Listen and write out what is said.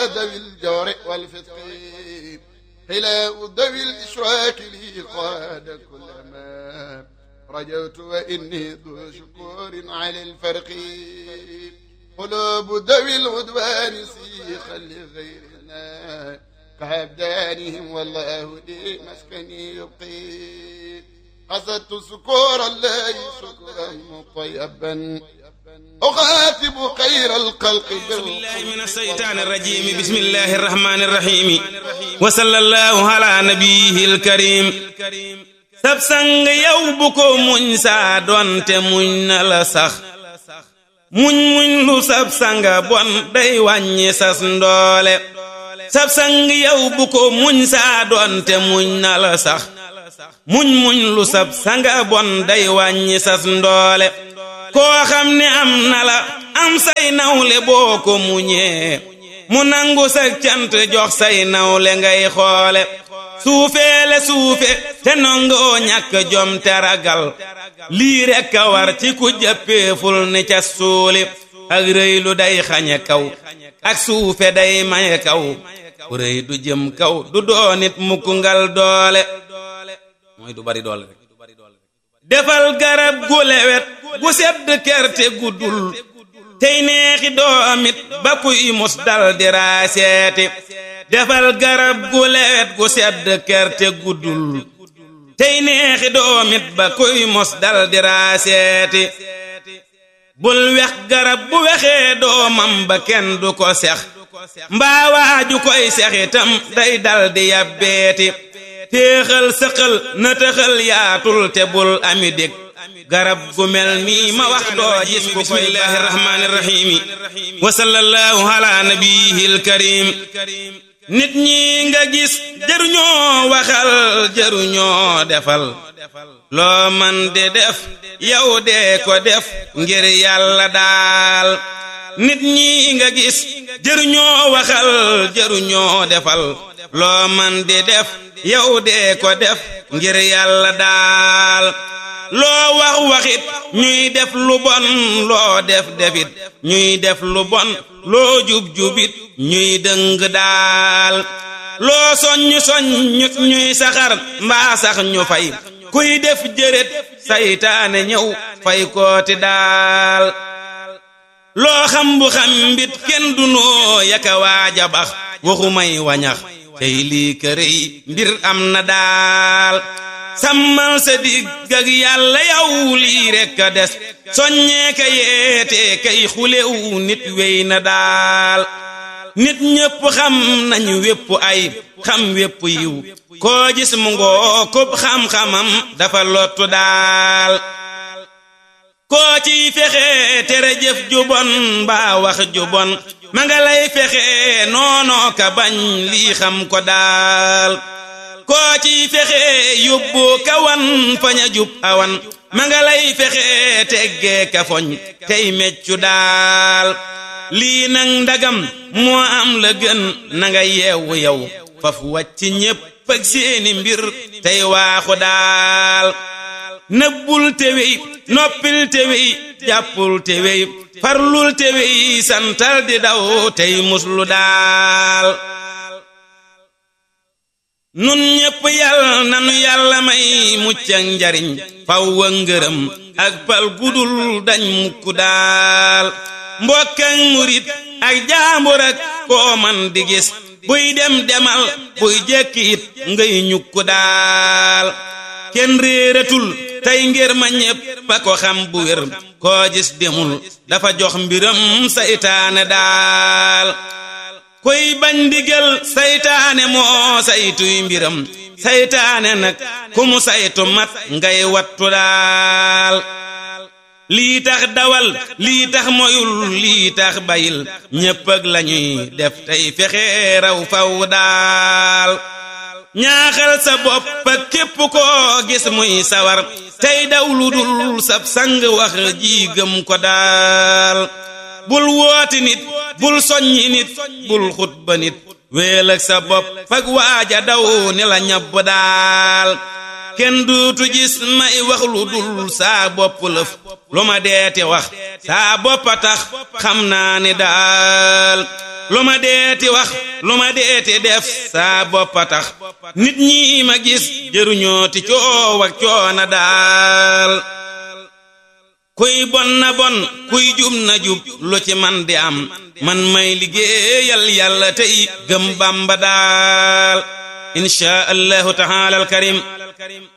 ذوي الجور والفسق خلاء ذوي الإشراك لي قاد كل ما رجوت وإني ذو شكور على الفرق قلوب ذوي العدوان سيخا لغيرنا كأبدانهم والله لي مسكني يبقي قصدت سكور الله شكرا مطيبا أخاتب خير الخلق بالله من الشيطان الرجيم بسم الله الرحمن الرحيم وصلى الله على نبيه الكريم sab sang yow bu ko muñ saa doonte muñ na la sax muñ lu sab sanga bon day wàññi sas ndoole sab sang yow bu ko muñ saa doonte muñ na la sax muñ lu sab sanga bon day wàññi sas ndoole koo xam ne am na la am say nawle boo ko muñee mu nangu sa cant jox say nawle ngay xoole suufeele suufe te nongoo ñàkk jom te ragal lii rekk a war ci ku jàppeeful ne ca suuli ak rëy lu day xañe kaw ak suufe day maye kaw ku rëy du jëm kaw du doonit mukk ngal doole mooy du bari doole rek defal garab gu lewet gu sedd kerte guddul tey neexi doomit ba kuy mus dal di raaseeti defal garab gu lewet gu sedd kerte guddul tey neexi doomit ba kuy mos dal di raaseeti bul wex garab bu wexee doomam ba kenn du ko sex mbaa waaju koy sexitam day dal di yabbeeti téexal sëqal na tëxal yaatul te bul ami dég garab gu mel nii ma wax doo gis ku koy bismillahi rahmaani rahiimi wa sallallahu ala nabiyil karim nit ñi nga gis jëruñoo waxal jëruñoo defal loo man de def yow dee ko def ngir yàlla daal nit ñi nga gis jëruñoo waxal jëruñoo defal loo man de def yow dee ko def ngir yàlla daal loo wax waxit ñuy def lu bon loo def defit ñuy def lu bon loo jub jubit ñuy dëng daal loo soññ ñuy saxar mbaa sax ñu fay kuy def jërét saytaane ñëw fay kooti daal loo xam bu xam mbit kenn du noo yaka waaja bax waxu may wañax tey lii kërëy mbir am na daal sàmmal sa digg ak yàlla yow lii rekk a des soññee ka yeete kay xulew nit wey na daal nit ñépp xam nañu wépp ay xam wépp yiw koo gis mu ngoo kub xam-xamam dafa lottu daal koo ciy fexe tere jëf ju bon mbaa wax ju bon ma nga lay fexe noonoo ka bañ lii xam ko daal koo ciy fexe yóbbu kawan faña jub awan ma nga lay fexe teggee ka foñ tey meccu daal lii nag ndagam moo am la gën na nga yeewu yow faf wàcc ñépp ak seeni mbir tey waaxu daal nëbbul te wey noppil te wey jàppul te wey farlul te wey santal di daw tey muslu daal nun ñépp yàlla nanu yàlla may mucc ak njariñ faw wa ngërëm ak pal gudul dañ mukk daal mbokk ak murit ak jaambur ak koo man di gis buy dem demal buy jekki it ngay ñukku daal kenn réeratul tey ngir ma ñépp a ko xam bu wér koo gis demul dafa jox mbiram saytaane daal koy bañ ndigal saytaane moo saytuy mbiram saytaane nag ku mu saytu mat ngay wattu daal lii tax dawal lii tax moyul lii tax bayil ñépp ak lañuy def tey fexe raw faw daal ñaaxal sa bopp ak képp koo gis muy sawar tey daw lu dul sab sang wax ji gëm ko daal bul wooti nit bul soññi nit bul xutba nit wéel ak sa bopp fag waaja daw ni la ñabb daal kenn duutu gis may wax lu dul saa bopp lëf lu ma deeti wax saa boppa tax xam naa ni daal lu ma deeti wax lu ma deeti def saa boppa tax nit ñi ma gis jëruñoo ti coow ak coona daal kuy bon na bon kuy jub na jub lu ci man di am man may liggéeyal yàlla tey gëm Bamba daal insha allahu taala al karim